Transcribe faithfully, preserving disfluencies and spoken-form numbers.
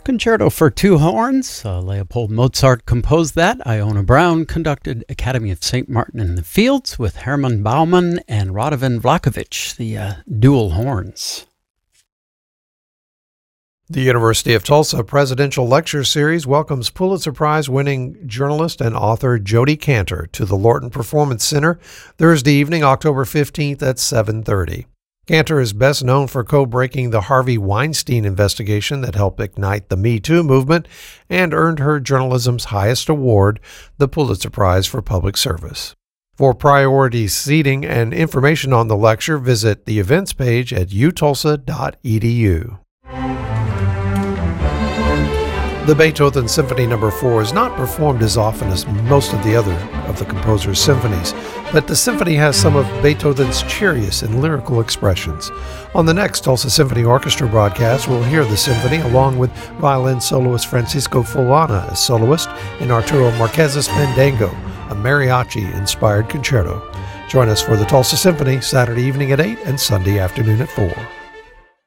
Concerto for Two Horns. Uh, Leopold Mozart composed that. Iona Brown conducted Academy of Saint Martin in the Fields with Herman Baumann and Radovan Vlakovic, the uh, dual horns. The University of Tulsa Presidential Lecture Series welcomes Pulitzer Prize-winning journalist and author Jodi Kantor to the Lorton Performance Center Thursday evening, October fifteenth at seven thirty. Kantor is best known for co-breaking the Harvey Weinstein investigation that helped ignite the Me Too movement and earned her journalism's highest award, the Pulitzer Prize for Public Service. For priority seating and information on the lecture, visit the events page at u tulsa dot e d u. The Beethoven Symphony Number four is not performed as often as most of the other of the composer's symphonies, but the symphony has some of Beethoven's cheeriest and lyrical expressions. On the next Tulsa Symphony Orchestra broadcast, we'll hear the symphony along with violin soloist Francisco Fulana as soloist in Arturo Marquez's Fandango, a mariachi-inspired concerto. Join us for the Tulsa Symphony Saturday evening at eight and Sunday afternoon at four.